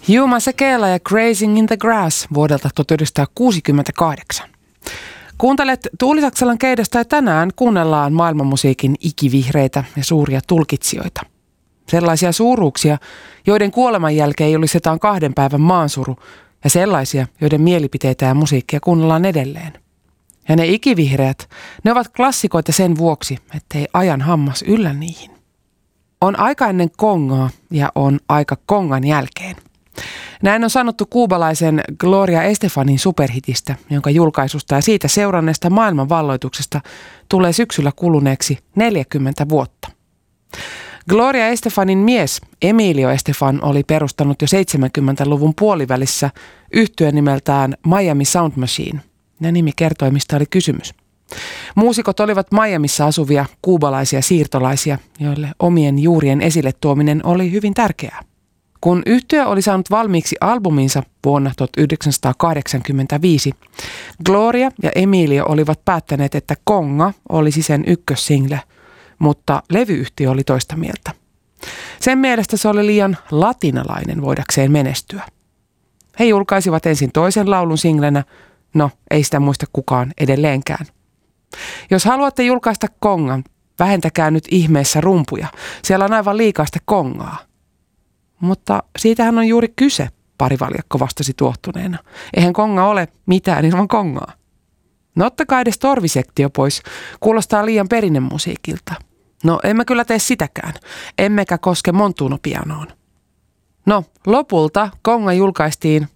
Hugh Masekela ja Grazing in the Grass vuodelta 1968. Kuuntelet Tuulisaksalan keidasta ja tänään kuunnellaan maailmanmusiikin ikivihreitä ja suuria tulkitsijoita. Sellaisia suuruuksia, joiden kuoleman jälkeen julistetaan 2 päivän maansuru ja sellaisia, joiden mielipiteitä ja musiikkia kuunnellaan edelleen. Ja ne ikivihreät, ne ovat klassikoita sen vuoksi, ettei ajan hammas yllä niihin. On aika ennen kongaa ja on aika kongan jälkeen. Näin on sanottu kuubalaisen Gloria Estefanin superhitistä, jonka julkaisusta ja siitä seuranneesta maailmanvalloituksesta tulee syksyllä kuluneeksi 40 vuotta. Gloria Estefanin mies Emilio Estefan oli perustanut jo 70-luvun puolivälissä yhtyeen nimeltään Miami Sound Machine. Ja nimi kertoi, mistä oli kysymys. Muusikot olivat Miamissa asuvia kuubalaisia siirtolaisia, joille omien juurien esille tuominen oli hyvin tärkeää. Kun yhtye oli saanut valmiiksi albuminsa vuonna 1985, Gloria ja Emilio olivat päättäneet, että konga olisi sen ykkössingle, mutta levyyhtiö oli toista mieltä. Sen mielestä se oli liian latinalainen voidakseen menestyä. He julkaisivat ensin toisen laulun singlenä, no ei sitä muista kukaan edelleenkään. Jos haluatte julkaista kongan, vähentäkää nyt ihmeessä rumpuja, siellä on aivan liikaa sitä kongaa. Mutta siitähän on juuri kyse, parivaljakko vastasi tuohtuneena. Eihän konga ole mitään ilman kongaa. No ottakaa edes torvisektio pois, kuulostaa liian perinnemusiikilta. No emme kyllä tee sitäkään, emmekä koske montuunopianoon. No lopulta konga julkaistiin